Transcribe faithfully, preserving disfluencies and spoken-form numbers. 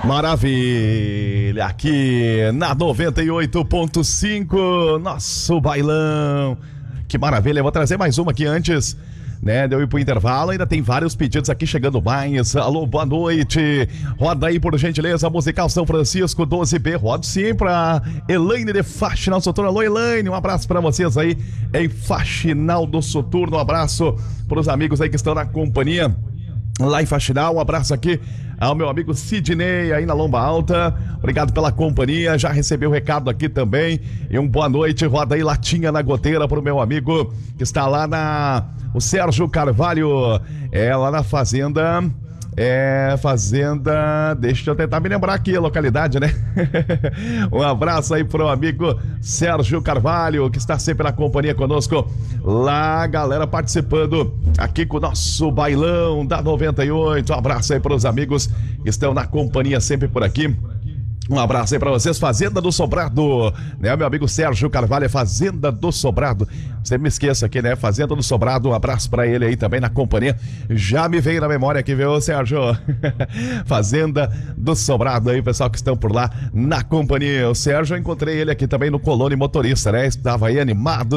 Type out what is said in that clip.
Maravilha, aqui na noventa e oito ponto cinco, nosso bailão. Que maravilha, eu vou trazer mais uma aqui antes, né, de eu ir pro intervalo. Ainda tem vários pedidos aqui chegando mais. Alô, boa noite. Roda aí, por gentileza, musical São Francisco doze B. Roda sim pra Elaine de Faxinal Soturno. Alô, Elaine, um abraço pra vocês aí em Faxinal do Soturno. Um abraço pros amigos aí que estão na companhia lá em Faxinal. Um abraço aqui ao meu amigo Sidney aí na Lomba Alta. Obrigado pela companhia. Já recebeu o recado aqui também. E um boa noite. Roda aí latinha na goteira pro meu amigo que está lá na... O Sérgio Carvalho. É lá na fazenda... É, fazenda... Deixa eu tentar me lembrar aqui a localidade, né? Um abraço aí pro amigo Sérgio Carvalho, que está sempre na companhia conosco. Lá, galera participando aqui com o nosso bailão da noventa e oito. Um abraço aí pros amigos que estão na companhia sempre por aqui. Um abraço aí pra vocês, Fazenda do Sobrado, né, meu amigo Sérgio Carvalho, é Fazenda do Sobrado, você me esqueça aqui, né, Fazenda do Sobrado, um abraço pra ele aí também na companhia, já me veio na memória aqui, viu, Sérgio? Fazenda do Sobrado aí, pessoal que estão por lá na companhia. O Sérgio, eu encontrei ele aqui também no Colônia Motorista, né, estava aí animado